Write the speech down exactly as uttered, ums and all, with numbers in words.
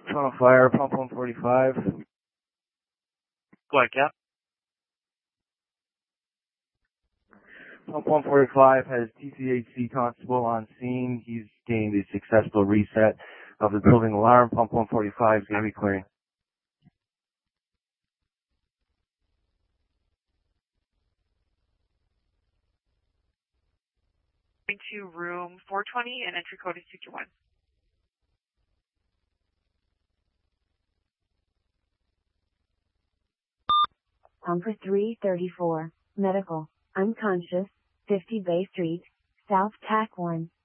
On fire, pump one forty-five. Go ahead, Cap. Pump one forty-five has T C H C constable on scene. He's gained a successful reset of the building alarm. Pump one forty-five is going to be clearing. To room four twenty and entry code is two two one. Pumper three thirty-four, medical, unconscious, fifty Bay Street, South Tack one.